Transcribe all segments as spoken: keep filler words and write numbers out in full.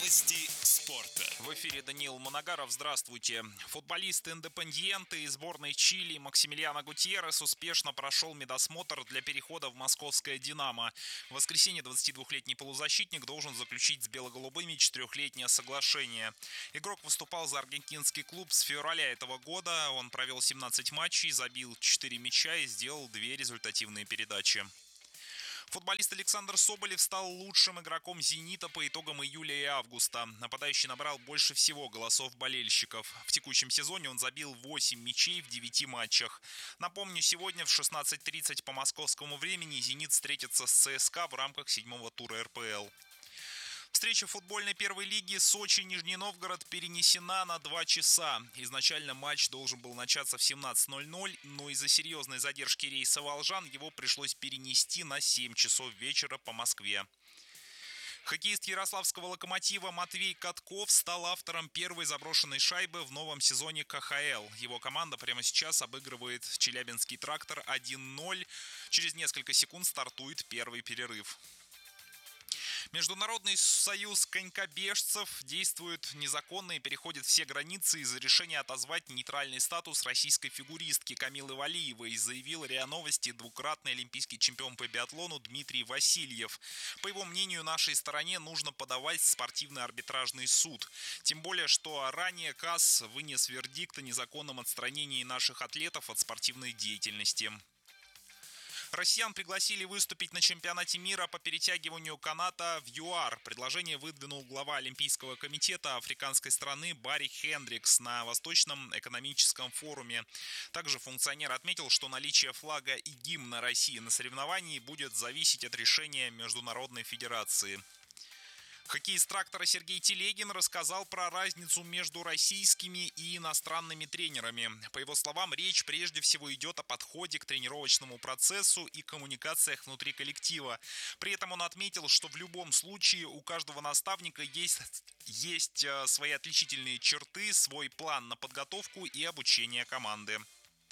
Новости спорта. В эфире Даниил Моногаров. Здравствуйте. Футболист Индепендьенте из сборной Чили Максимилиано Гутьеррес успешно прошел медосмотр для перехода в московское «Динамо». В воскресенье двадцатидвухлетний полузащитник должен заключить с бело-голубыми четырехлетнее соглашение. Игрок выступал за аргентинский клуб с февраля этого года. Он провел семнадцать матчей, забил четыре мяча и сделал две результативные передачи. Футболист Александр Соболев стал лучшим игроком «Зенита» по итогам июля и августа. Нападающий набрал больше всего голосов болельщиков. В текущем сезоне он забил восемь мячей в девяти матчах. Напомню, сегодня в шестнадцать тридцать по московскому времени «Зенит» встретится с ЦСКА в рамках седьмого тура эр пэ эл. Встреча футбольной первой лиги Сочи-Нижний Новгород перенесена на два часа. Изначально матч должен был начаться в семнадцать ноль ноль, но из-за серьезной задержки рейса «Волжан» его пришлось перенести на семь часов вечера по Москве. Хоккеист ярославского «Локомотива» Матвей Катков стал автором первой заброшенной шайбы в новом сезоне ка ха эл. Его команда прямо сейчас обыгрывает Челябинский «Трактор» один ноль. Через несколько секунд стартует первый перерыв. Международный союз конькобежцев действует незаконно и переходит все границы из-за решения отозвать нейтральный статус российской фигуристки Камилы Валиевой, заявил РИА Новости двукратный олимпийский чемпион по биатлону Дмитрий Васильев. По его мнению, нашей стороне нужно подавать в спортивный арбитражный суд. Тем более, что ранее КАС вынес вердикт о незаконном отстранении наших атлетов от спортивной деятельности. Россиян пригласили выступить на чемпионате мира по перетягиванию каната в ЮАР. Предложение выдвинул глава Олимпийского комитета африканской страны Барри Хендрикс на Восточном экономическом форуме. Также функционер отметил, что наличие флага и гимна России на соревновании будет зависеть от решения Международной федерации. Хоккеист «Трактора» Сергей Телегин рассказал про разницу между российскими и иностранными тренерами. По его словам, речь прежде всего идет о подходе к тренировочному процессу и коммуникациях внутри коллектива. При этом он отметил, что в любом случае у каждого наставника есть, есть свои отличительные черты, свой план на подготовку и обучение команды.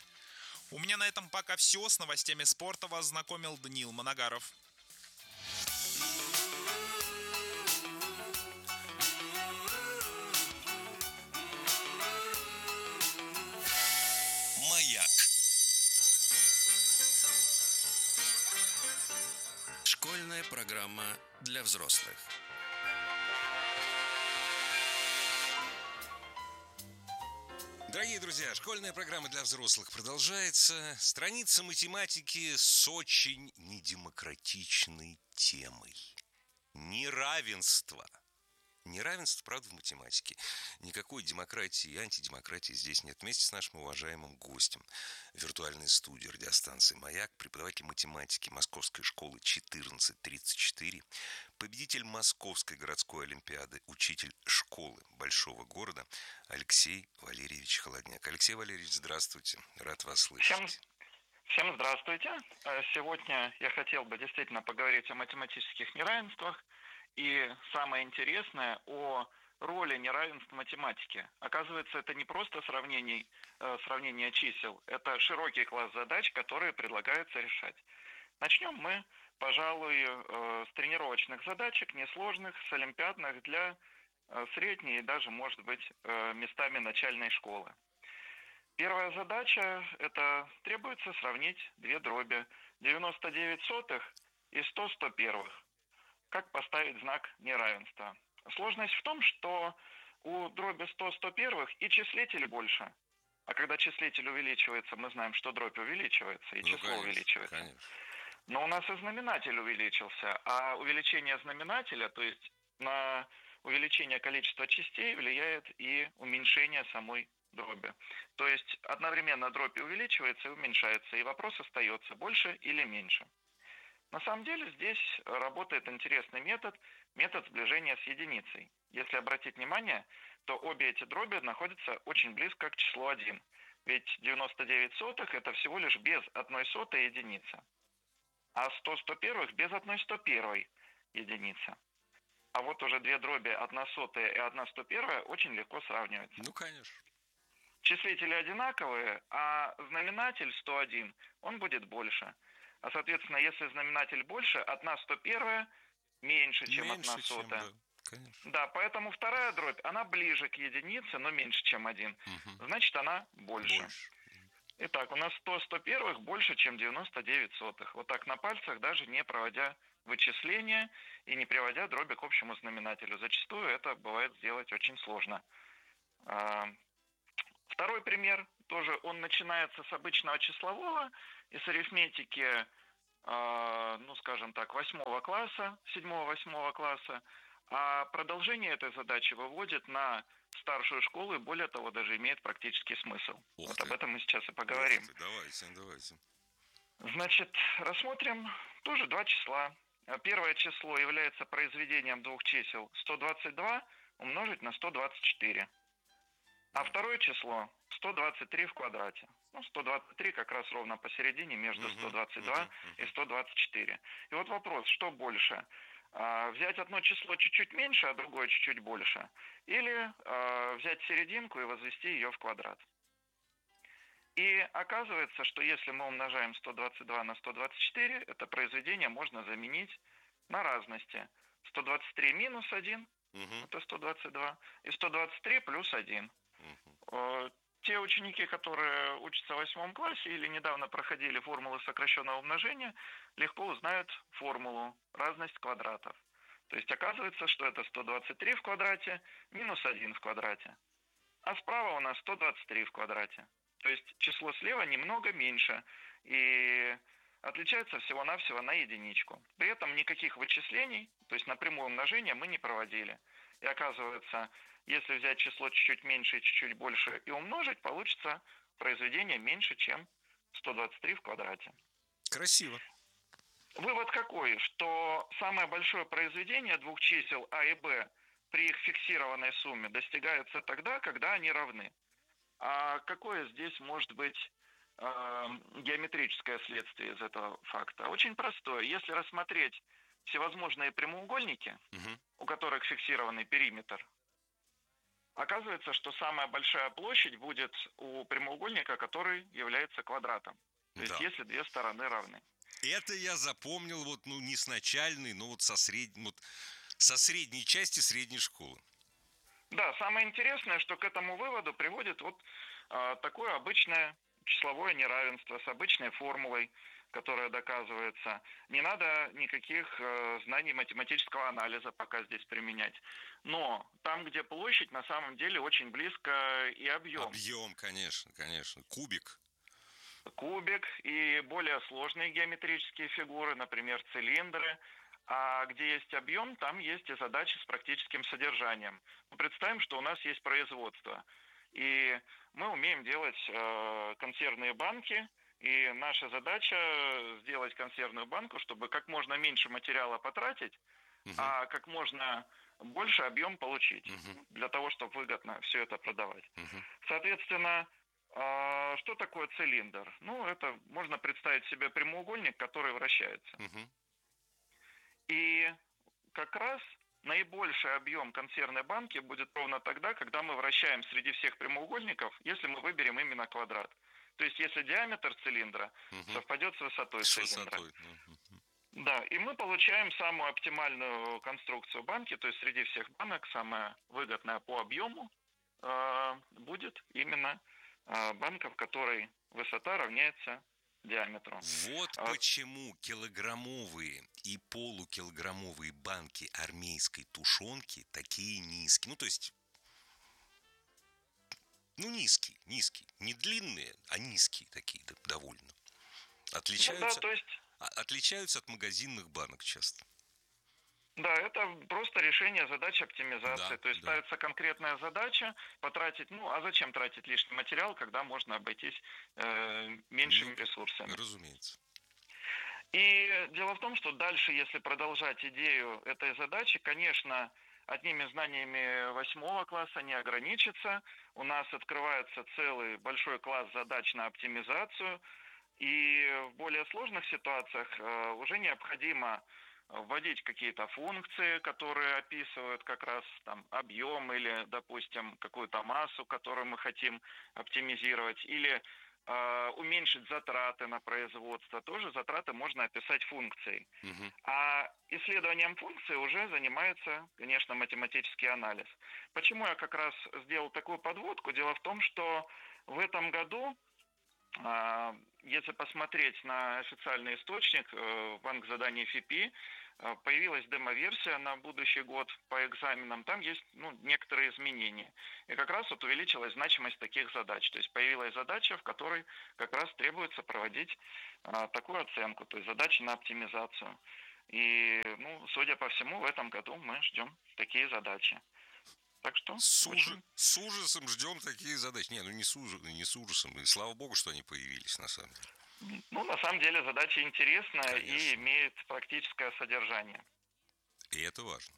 У меня на этом пока все. С новостями спорта вас знакомил Даниил Моногаров. Маяк. Школьная программа для взрослых. Дорогие друзья, школьная программа для взрослых продолжается. Страница математики с очень недемократичной темой. Неравенство. Неравенство, правда, в математике. Никакой демократии и антидемократии здесь нет. Вместе с нашим уважаемым гостем в виртуальной студии радиостанции «Маяк», преподаватель математики Московской школы четырнадцать тридцать четыре, победитель Московской городской олимпиады, учитель школы большого города Алексей Валерьевич Холодняк. Алексей Валерьевич, здравствуйте. Рад вас слышать. Всем, всем здравствуйте. Сегодня я хотел бы действительно поговорить о математических неравенствах. И самое интересное о роли неравенства математики. Оказывается, это не просто сравнение, сравнение чисел, это широкий класс задач, которые предлагаются решать. Начнем мы, пожалуй, с тренировочных задачек, несложных, с олимпиадных для средней и даже, может быть, местами начальной школы. Первая задача – это требуется сравнить две дроби девяносто девять сотых и сто сто первых. Как поставить знак неравенства? Сложность в том, что у дроби сто сто первых и числитель больше. А когда числитель увеличивается, мы знаем, что дробь увеличивается, и ну, число конечно, увеличивается. Конечно. Но у нас и знаменатель увеличился, а увеличение знаменателя, то есть на увеличение количества частей, влияет и уменьшение самой дроби. То есть одновременно дробь увеличивается и уменьшается, и вопрос остается, больше или меньше. На самом деле здесь работает интересный метод, метод сближения с единицей. Если обратить внимание, то обе эти дроби находятся очень близко к числу один. Ведь девяносто девять сотых это всего лишь без одной сотой единицы. А сто сто первых без одной сто первой единицы. А вот уже две дроби, одна сотая и одна сто первая, очень легко сравниваются. Ну, конечно. Числители одинаковые, а знаменатель сто один, он будет больше. А, соответственно, если знаменатель больше, одна сто первая меньше, чем одна сотая. Да. конечно. Да, поэтому вторая дробь, она ближе к единице, но меньше, чем один. Угу. Значит, она больше. Больше. Итак, у нас сто сто первых больше, чем девяносто девять сотых. Вот так на пальцах, даже не проводя вычисления и не приводя дроби к общему знаменателю. Зачастую это бывает сделать очень сложно. Второй пример, тоже он начинается с обычного числового и с арифметики, ну, скажем так, восьмого класса, седьмого-восьмого класса, а продолжение этой задачи выводит на старшую школу и, более того, даже имеет практический смысл. Ух вот ты. об этом мы сейчас и поговорим. Ух ты. Давайте, давайте. Значит, рассмотрим тоже два числа. Первое число является произведением двух чисел сто двадцать два умножить на сто двадцать четыре. А второе число сто двадцать три в квадрате. Ну, сто двадцать три как раз ровно посередине между сто двадцать два uh-huh, uh-huh, uh-huh. и сто двадцать четыре. И вот вопрос, что больше? А, взять одно число чуть-чуть меньше, а другое чуть-чуть больше? Или а, взять серединку и возвести ее в квадрат? И оказывается, что если мы умножаем сто двадцать два на сто двадцать четыре, это произведение можно заменить на разности. сто двадцать три минус один, uh-huh. это сто двадцать два, и сто двадцать три плюс один. Uh-huh. Те ученики, которые учатся в восьмом классе или недавно проходили формулы сокращенного умножения, легко узнают формулу разность квадратов. То есть оказывается, что это сто двадцать три в квадрате минус один в квадрате. А справа у нас сто двадцать три в квадрате. То есть число слева немного меньше и отличается всего-навсего на единичку. При этом никаких вычислений, то есть на прямое умножение, мы не проводили. И оказывается, если взять число чуть-чуть меньше и чуть-чуть больше и умножить, получится произведение меньше, чем сто двадцать три в квадрате. Красиво. Вывод какой? Что самое большое произведение двух чисел А и Б при их фиксированной сумме достигается тогда, когда они равны. А какое здесь может быть э, геометрическое следствие из этого факта? Очень простое. Если рассмотреть всевозможные прямоугольники, угу. у которых фиксированный периметр, оказывается, что самая большая площадь будет у прямоугольника, который является квадратом. То да. есть если две стороны равны. Это я запомнил вот, ну, не с начальной, но вот со, сред... вот со средней части средней школы. Да, самое интересное, что к этому выводу приводит вот а, такое обычное числовое неравенство с обычной формулой, которая доказывается. Не надо никаких э, знаний математического анализа пока здесь применять. Но там, где площадь, на самом деле очень близко и объем. Объем, конечно, конечно. Кубик. Кубик и более сложные геометрические фигуры, например, цилиндры. А где есть объем, там есть и задачи с практическим содержанием. Мы представим, что у нас есть производство. И мы умеем делать э, консервные банки. И наша задача сделать консервную банку, чтобы как можно меньше материала потратить, uh-huh. а как можно больше объем получить, uh-huh. для того, чтобы выгодно все это продавать. Uh-huh. Соответственно, э, что такое цилиндр? Ну, это можно представить себе прямоугольник, который вращается. Uh-huh. И как раз наибольший объем консервной банки будет ровно тогда, когда мы вращаем среди всех прямоугольников, если мы выберем именно квадрат. То есть если диаметр цилиндра угу. совпадет с высотой с цилиндра. Высотой. Да, и мы получаем самую оптимальную конструкцию банки, то есть среди всех банок самая выгодная по объему э, будет именно э, банка, в которой высота равняется диаметру. Вот а... почему килограммовые и полукилограммовые банки армейской тушенки такие низкие. Ну, то есть, ну, низкие, низкие. Не длинные, а низкие такие довольно. Отличаются, ну, да, то есть... отличаются от магазинных банок часто. Да, это просто решение задачи оптимизации. Да, то есть да. ставится конкретная задача потратить, ну а зачем тратить лишний материал, когда можно обойтись э, меньшими ну, ресурсами. Разумеется. И дело в том, что дальше, если продолжать идею этой задачи, конечно, одними знаниями восьмого класса не ограничится. У нас открывается целый большой класс задач на оптимизацию. И в более сложных ситуациях э, уже необходимо вводить какие-то функции, которые описывают как раз там объем или, допустим, какую-то массу, которую мы хотим оптимизировать, или э, уменьшить затраты на производство, тоже затраты можно описать функцией. Мгм. А исследованием функции уже занимается, конечно, математический анализ. Почему я как раз сделал такую подводку? Дело в том, что в этом году, а, если посмотреть на официальный источник, э, банк заданий эф и пи, э, появилась демо-версия на будущий год по экзаменам. Там есть ну, некоторые изменения. И как раз вот увеличилась значимость таких задач. То есть появилась задача, в которой как раз требуется проводить а, такую оценку, то есть задачи на оптимизацию. И, ну, судя по всему, в этом году мы ждем такие задачи. Так что С, ужи- очень... с ужасом ждем такие задачи. Не, ну не с, ужи- не с ужасом. И слава богу, что они появились, на самом деле. Ну, на самом деле задача интересная и Конечно. имеет практическое содержание. И это важно.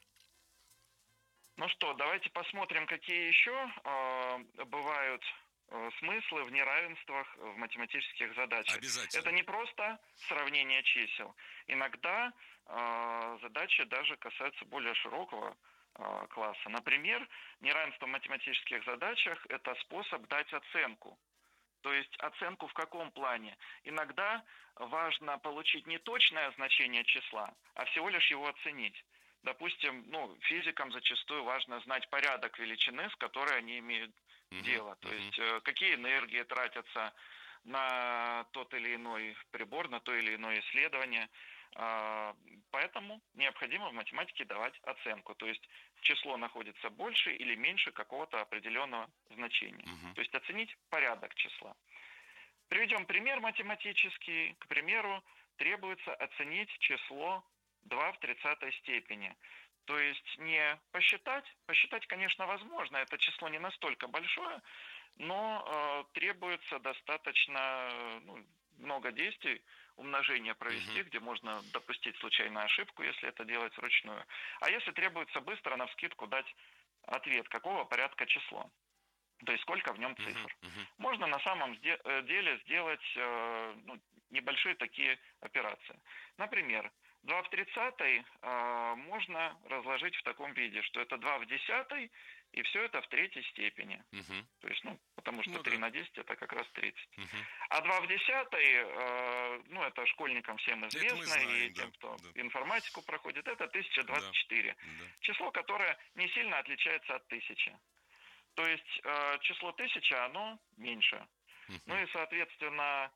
Ну что, давайте посмотрим, какие еще э, бывают э, смыслы в неравенствах в математических задачах. Обязательно. Это не просто сравнение чисел. Иногда э, задачи даже касаются более широкого э, класса. Например, неравенство в математических задачах – это способ дать оценку. То есть оценку в каком плане? Иногда важно получить не точное значение числа, а всего лишь его оценить. Допустим, ну, физикам зачастую важно знать порядок величины, с которой они имеют Мгм, дело. То мгм. есть э, какие энергии тратятся на тот или иной прибор, на то или иное исследование. А, Поэтому необходимо в математике давать оценку. То есть число находится больше или меньше какого-то определенного значения. Мгм. То есть оценить порядок числа. Приведем пример математический. К примеру, требуется оценить число два в тридцатой степени. То есть не посчитать, посчитать, конечно, возможно, это число не настолько большое, но э, требуется достаточно э, ну, много действий, умножение провести, Мгм. где можно допустить случайную ошибку, если это делать вручную. А если требуется быстро, навскидку дать ответ, какого порядка число. То есть сколько в нем Мгм, цифр. мгм. Можно на самом сде- э, деле сделать э, ну, небольшие такие операции. Например, два в тридцатой э, можно разложить в таком виде, что это два в десятой, и все это в третьей степени. Мгм. То есть, ну, потому что Ну три да. на десять это как раз тридцать. Мгм. А два в десятой, э, ну, это школьникам всем Это мы известно, и знаем, да. тем, кто Да. информатику проходит, это Да. тысяча двадцать четыре. Да. Число, которое не сильно отличается от тысячи. То есть э, число тысяча, оно меньше. Ну Мгм. и, соответственно,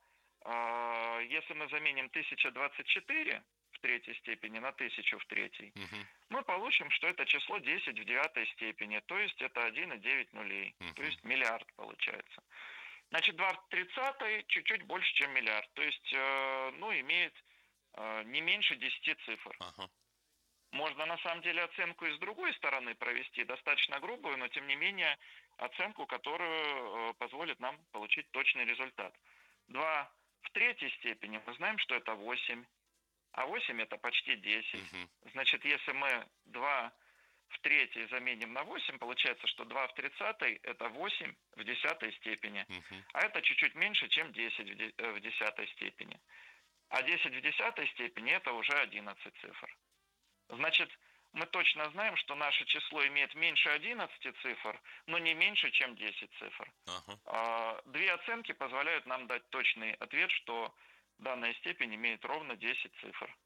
э, если мы заменим тысяча двадцать четыре в третьей степени на тысячу в третьей, Мгм. мы получим, что это число десять в девятой степени, то есть это один и девять нулей, то Мгм. есть миллиард получается. Значит, два в тридцатой чуть-чуть больше, чем миллиард, то есть, э, ну, имеет э, не меньше десяти цифр. Ага. Можно на самом деле оценку и с другой стороны провести, достаточно грубую, но тем не менее оценку, которую э, позволит нам получить точный результат. два в третьей степени мы знаем, что это восемь, а восемь это почти десять. Мгм. Значит, если мы два в третьей заменим на восемь, получается, что два в тридцатой это восемь в десятой степени, Мгм. а это чуть-чуть меньше, чем десять в де- э, в десятой степени. А десять в десятой степени это уже одиннадцать цифр. Значит, мы точно знаем, что наше число имеет меньше одиннадцати цифр, но не меньше, чем десять цифр. Ага. А, Две оценки позволяют нам дать точный ответ, что данная степень имеет ровно десять цифр.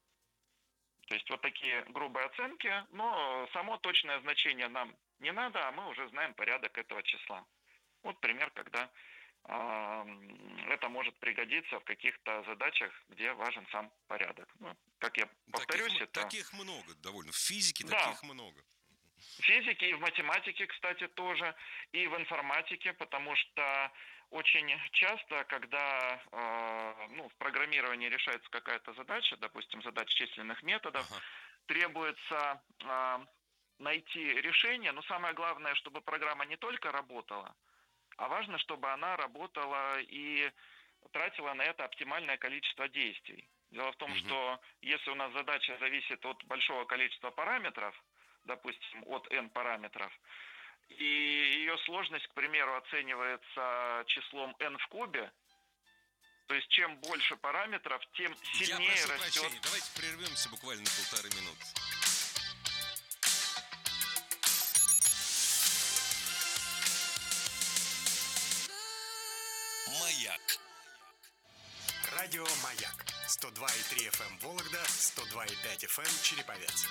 То есть вот такие грубые оценки, но само точное значение нам не надо, а мы уже знаем порядок этого числа. Вот пример, когда а, это может пригодиться в каких-то задачах, где важен сам порядок. Ну, как я повторюсь, Таких, м- это... таких много довольно. В физике Да, таких много. в физике и в математике, кстати, тоже, и в информатике, потому что очень часто, когда э, ну, в программировании решается какая-то задача, допустим, задача численных методов, Ага. требуется э, найти решение, но самое главное, чтобы программа не только работала, а важно, чтобы она работала и тратила на это оптимальное количество действий. Дело в том, Мгм. что если у нас задача зависит от большого количества параметров, допустим, от n параметров, и ее сложность, к примеру, оценивается числом n в кубе, то есть чем больше параметров, тем Я сильнее прошу растет... прощения. Давайте прервемся буквально на полторы минуты. Маяк. Радио «Маяк». сто два и три эф эм Вологда, сто два и пять эф эм Череповец.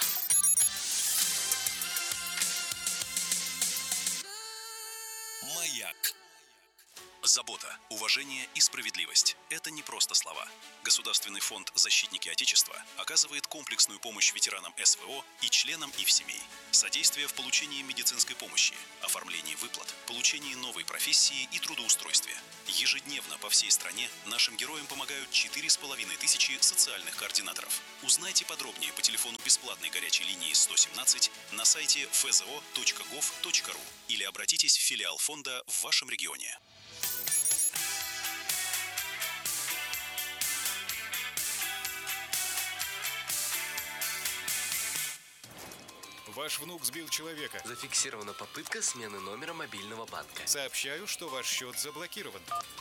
«Маяк». Забота, уважение и справедливость – это не просто слова. Государственный фонд «Защитники Отечества» оказывает комплексную помощь ветеранам эс вэ о и членам их семей. Содействие в получении медицинской помощи, оформлении выплат, получении новой профессии и трудоустройстве. Ежедневно по всей стране нашим героям помогают четыре с половиной тысячи социальных координаторов. Узнайте подробнее по телефону бесплатной горячей линии сто семнадцать на сайте эф зэ о точка гов точка ру или обратитесь в филиал фонда в вашем регионе. Ваш внук сбил человека. Зафиксирована попытка смены номера мобильного банка. Сообщаю, что ваш счет заблокирован.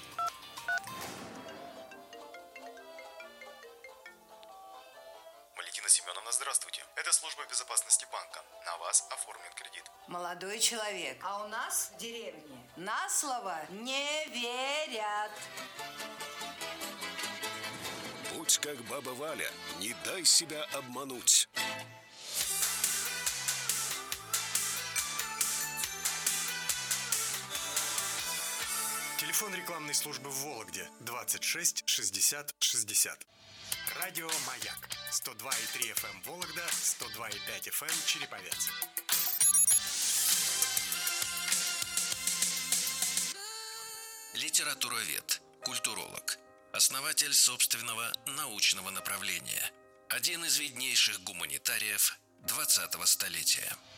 Валентина Семеновна, здравствуйте. Это служба безопасности банка. На вас оформлен кредит. Молодой человек, а у нас в деревне на слово не верят. Будь как баба Валя, не дай себя обмануть. Телефон рекламной службы в Вологде двадцать шесть шестьдесят шестьдесят. Радио «Маяк». сто два и три эф эм Вологда, сто два и пять эф эм Череповец. Литературовед, культуролог, основатель собственного научного направления, один из виднейших гуманитариев двадцатого столетия.